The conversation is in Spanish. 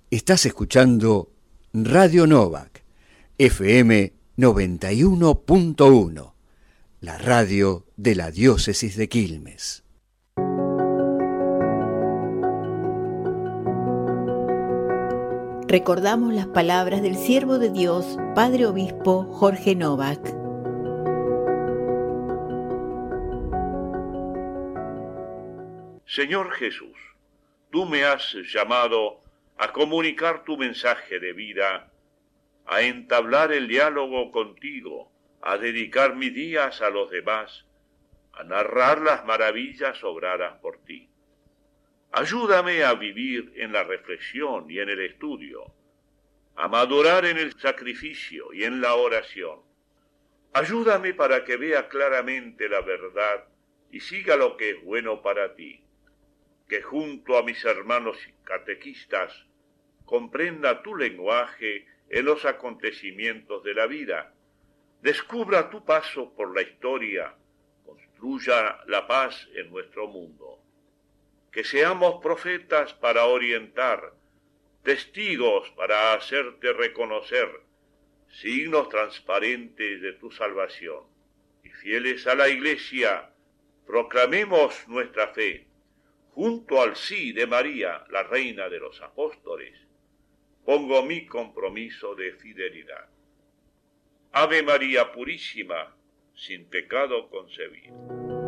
Estás escuchando Radio Novak, FM 91.1, la radio de la diócesis de Quilmes. Recordamos las palabras del siervo de Dios, Padre Obispo Jorge Novak. Señor Jesús, tú me has llamado a comunicar tu mensaje de vida, a entablar el diálogo contigo, a dedicar mis días a los demás, a narrar las maravillas obradas por ti. Ayúdame a vivir en la reflexión y en el estudio, a madurar en el sacrificio y en la oración. Ayúdame para que vea claramente la verdad y siga lo que es bueno para ti. Que junto a mis hermanos catequistas comprenda tu lenguaje en los acontecimientos de la vida, descubra tu paso por la historia, construya la paz en nuestro mundo. Que seamos profetas para orientar, testigos para hacerte reconocer, signos transparentes de tu salvación. Y fieles a la Iglesia, proclamemos nuestra fe, junto al sí de María, la Reina de los Apóstoles, pongo mi compromiso de fidelidad. Ave María Purísima, sin pecado concebida.